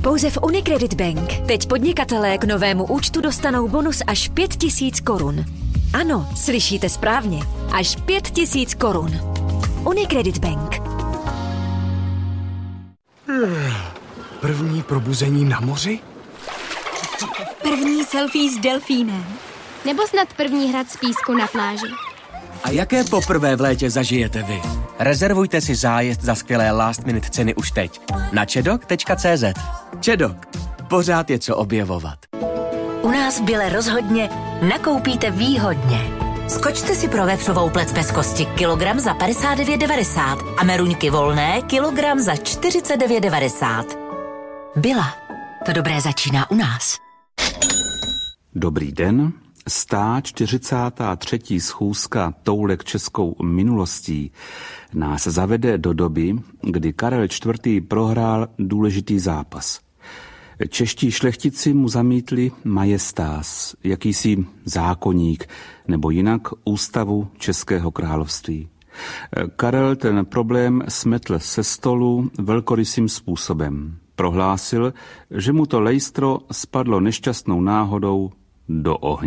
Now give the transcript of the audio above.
Pouze v Unicredit Bank. Teď podnikatelé k novému účtu dostanou bonus až 5 000 korun. Ano, slyšíte správně. Až 5 000 korun. Unicredit Bank. První probuzení na moři? První selfie s delfínem. Nebo snad první hrad z písku na pláži. A jaké poprvé v létě zažijete vy? Rezervujte si zájezd za skvělé last minute ceny už teď na čedok.cz. Čedok. Pořád je co objevovat. U nás v Bile rozhodně nakoupíte výhodně. Skočte si pro vepřovou plec bez kosti kilogram za 59,90 a meruňky volné kilogram za 49,90. Bila. To dobré začíná u nás. Dobrý den. 143. schůzka Toulek českou minulostí nás zavede do doby, kdy Karel IV. Prohrál důležitý zápas. Čeští šlechtici mu zamítli majestás, jakýsi zákoník, nebo jinak ústavu Českého království. Karel ten problém smetl se stolu velkorysým způsobem. Prohlásil, že mu to lejstro spadlo nešťastnou náhodou do ohně.